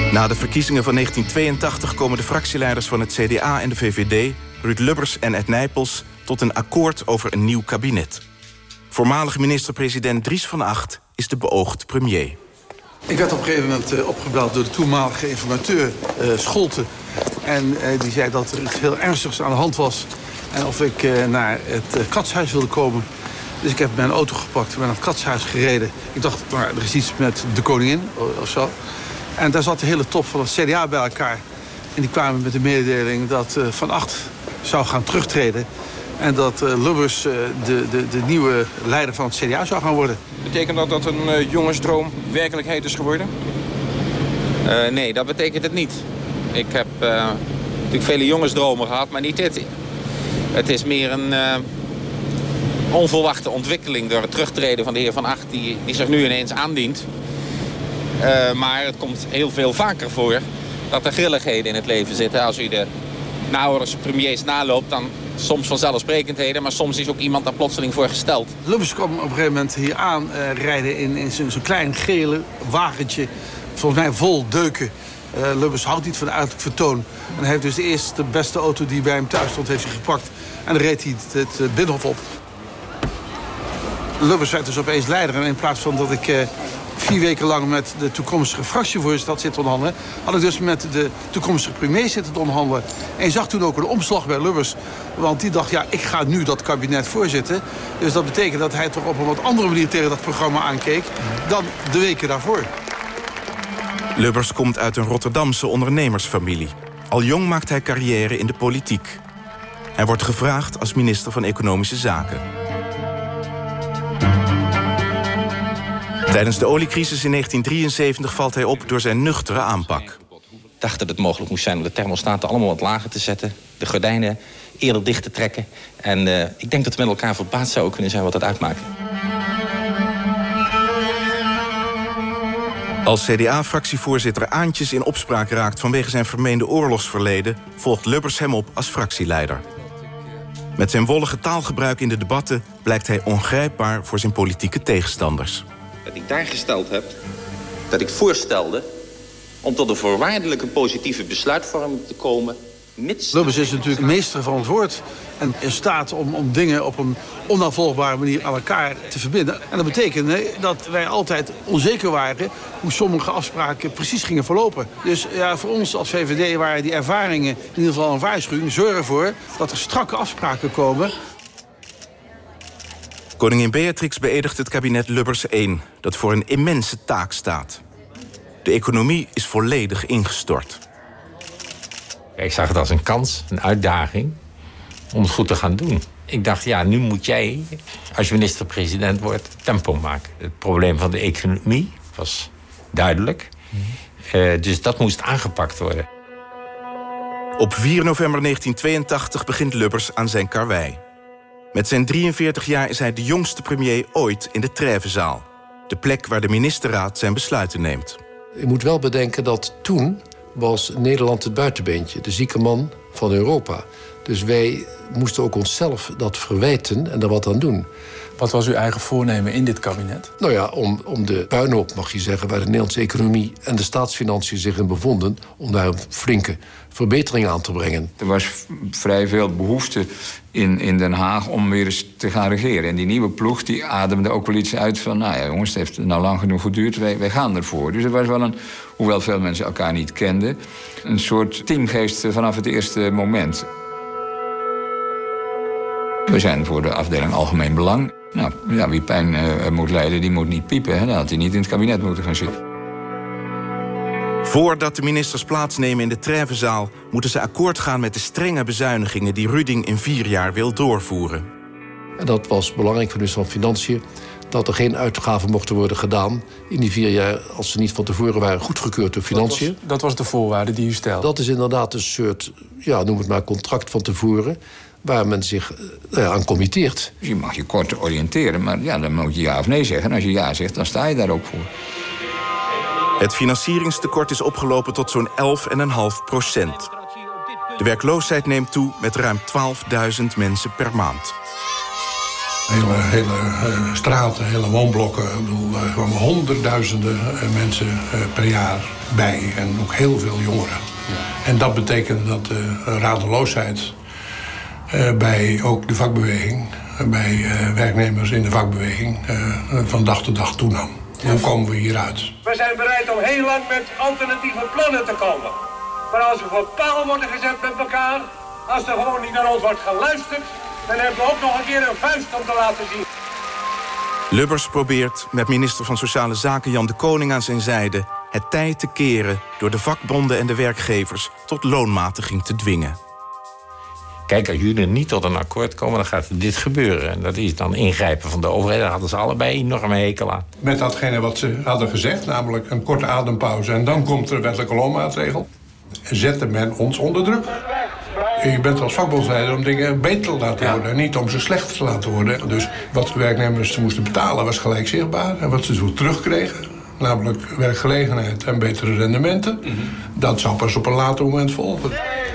Na de verkiezingen van 1982 komen de fractieleiders van het CDA en de VVD... Ruud Lubbers en Ed Nijpels tot een akkoord over een nieuw kabinet. Voormalig minister-president Dries van Agt is de beoogd premier. Ik werd op een gegeven moment opgebeld door de toenmalige informateur Scholte. En die zei dat er iets heel ernstigs aan de hand was. En of ik naar het katshuis wilde komen. Dus ik heb mijn auto gepakt en ben naar het katshuis gereden. Ik dacht, maar er is iets met de koningin of zo. En daar zat de hele top van het CDA bij elkaar. En die kwamen met de mededeling dat Van Agt zou gaan terugtreden. En dat Lubbers de nieuwe leider van het CDA zou gaan worden. Betekent dat dat een jongensdroom werkelijkheid is geworden? Nee, dat betekent het niet. Ik heb natuurlijk vele jongensdromen gehad, maar niet dit. Het is meer een onverwachte ontwikkeling door het terugtreden van de heer Van Agt... die zich nu ineens aandient. Maar het komt heel veel vaker voor dat er grilligheden in het leven zitten. Als u de naoorlogse premiers naloopt, dan soms vanzelfsprekendheden... maar soms is ook iemand daar plotseling voor gesteld. Lubbers kwam op een gegeven moment hier aan rijden in zo'n klein gele wagentje. Volgens mij vol deuken. Lubbers houdt niet van uiterlijk vertoon. En hij heeft dus de eerste beste auto die bij hem thuis stond, heeft hij gepakt. En dan reed hij het Binnenhof op. Lubbers werd dus opeens leider. En in plaats van dat ik 4 weken lang met de toekomstige fractievoorzitter had zitten onderhandelen, had ik dus met de toekomstige premier zitten onderhandelen. En je zag toen ook een omslag bij Lubbers. Want die dacht, ja, ik ga nu dat kabinet voorzitten. Dus dat betekent dat hij toch op een wat andere manier tegen dat programma aankeek dan de weken daarvoor. Lubbers komt uit een Rotterdamse ondernemersfamilie. Al jong maakt hij carrière in de politiek. Hij wordt gevraagd als minister van Economische Zaken. Tijdens de oliecrisis in 1973 valt hij op door zijn nuchtere aanpak. Ik dacht dat het mogelijk moest zijn om de thermostaten allemaal wat lager te zetten. De gordijnen eerder dicht te trekken. En ik denk dat we met elkaar verbaasd zouden kunnen zijn wat dat uitmaakt. Als CDA-fractievoorzitter Aantjes in opspraak raakt vanwege zijn vermeende oorlogsverleden, volgt Lubbers hem op als fractieleider. Met zijn wollige taalgebruik in de debatten blijkt hij ongrijpbaar voor zijn politieke tegenstanders. Dat ik daar gesteld heb, dat ik voorstelde om tot een voorwaardelijke positieve besluitvorming te komen. Lubbers is natuurlijk meester van het woord en in staat om dingen op een onafvolgbare manier aan elkaar te verbinden. En dat betekende dat wij altijd onzeker waren hoe sommige afspraken precies gingen verlopen. Dus ja, voor ons als VVD waren die ervaringen in ieder geval een waarschuwing. Zorg ervoor dat er strakke afspraken komen. Koningin Beatrix beëdigt het kabinet Lubbers 1, dat voor een immense taak staat. De economie is volledig ingestort. Ik zag het als een kans, een uitdaging om het goed te gaan doen. Ik dacht, ja, nu moet jij, als je minister-president wordt, tempo maken. Het probleem van de economie was duidelijk. Dus dat moest aangepakt worden. Op 4 november 1982 begint Lubbers aan zijn karwei. Met zijn 43 jaar is hij de jongste premier ooit in de Trêvezaal. De plek waar de ministerraad zijn besluiten neemt. Je moet wel bedenken dat toen was Nederland het buitenbeentje, de zieke man van Europa. Dus wij moesten ook onszelf dat verwijten en er wat aan doen. Wat was uw eigen voornemen in dit kabinet? Nou ja, om de puinhoop, mag je zeggen, waar de Nederlandse economie en de staatsfinanciën zich in bevonden, om daar een flinke verbetering aan te brengen. Er was vrij veel behoefte in Den Haag om weer eens te gaan regeren. En die nieuwe ploeg die ademde ook wel iets uit van, nou ja jongens, het heeft nou lang genoeg geduurd, wij gaan ervoor. Dus er was wel hoewel veel mensen elkaar niet kenden, een soort teamgeest vanaf het eerste moment. We zijn voor de afdeling Algemeen Belang. Nou, ja, wie pijn moet lijden, die moet niet piepen. Hè? Dan had hij niet in het kabinet moeten gaan zitten. Voordat de ministers plaatsnemen in de Trêvezaal moeten ze akkoord gaan met de strenge bezuinigingen die Ruding in 4 jaar wil doorvoeren. En dat was belangrijk voor de minister van Financiën, dat er geen uitgaven mochten worden gedaan in die 4 jaar als ze niet van tevoren waren goedgekeurd door Financiën. Dat was de voorwaarde die u stelde? Dat is inderdaad een soort, ja, noem het maar, contract van tevoren, waar men zich aan committeert. Dus je mag je kort oriënteren, maar ja, dan moet je ja of nee zeggen. En als je ja zegt, dan sta je daar ook voor. Het financieringstekort is opgelopen tot zo'n 11,5%. De werkloosheid neemt toe met ruim 12.000 mensen per maand. Hele straten, hele woonblokken. Ik bedoel, er kwamen honderdduizenden mensen per jaar bij. En ook heel veel jongeren. En dat betekende dat de radeloosheid bij ook de vakbeweging, bij werknemers in de vakbeweging, van dag tot dag toenam. Hoe komen we hieruit? We zijn bereid om heel lang met alternatieve plannen te komen. Maar als we voor paal worden gezet met elkaar, als er gewoon niet naar ons wordt geluisterd, dan hebben we ook nog een keer een vuist om te laten zien. Lubbers probeert met minister van Sociale Zaken Jan de Koning aan zijn zijde het tij te keren door de vakbonden en de werkgevers tot loonmatiging te dwingen. Kijk, als jullie niet tot een akkoord komen, dan gaat dit gebeuren. En dat is dan ingrijpen van de overheid. Daar hadden ze allebei enorme hekel aan. Met datgene wat ze hadden gezegd, namelijk een korte adempauze en dan komt er een wettelijke loonmaatregel, zette men ons onder druk. Je bent als vakbondsleider om dingen beter te laten worden en niet om ze slechter te laten worden. Dus wat de werknemers moesten betalen was gelijk zichtbaar. En wat ze zo terugkregen, namelijk werkgelegenheid en betere rendementen, dat zou pas op een later moment volgen.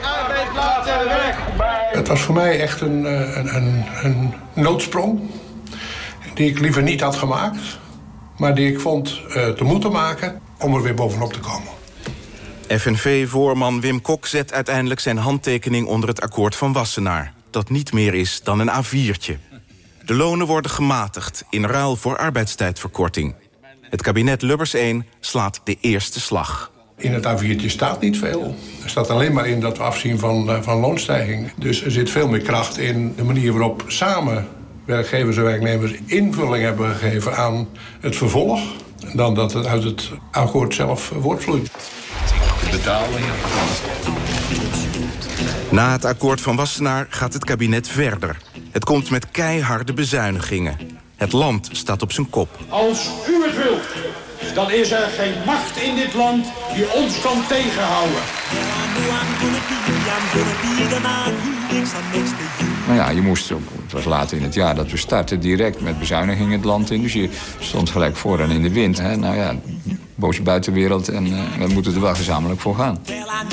Het was voor mij echt een noodsprong die ik liever niet had gemaakt, maar die ik vond te moeten maken om er weer bovenop te komen. FNV-voorman Wim Kok zet uiteindelijk zijn handtekening onder het akkoord van Wassenaar, dat niet meer is dan een A4'tje. De lonen worden gematigd in ruil voor arbeidstijdverkorting. Het kabinet Lubbers 1 slaat de eerste slag. In het A4'tje staat niet veel. Er staat alleen maar in dat we afzien van loonstijging. Dus er zit veel meer kracht in de manier waarop samen werkgevers en werknemers invulling hebben gegeven aan het vervolg, dan dat het uit het akkoord zelf voortvloeit. Na het akkoord van Wassenaar gaat het kabinet verder. Het komt met keiharde bezuinigingen. Het land staat op zijn kop. Als u het wilt, dan is er geen macht in dit land die ons kan tegenhouden. Nou ja, je moest ook, het was later in het jaar dat we startten, direct met bezuinigingen het land in. Dus je stond gelijk vooraan in de wind. Hè? Nou ja, boze buitenwereld en we moeten er wel gezamenlijk voor gaan.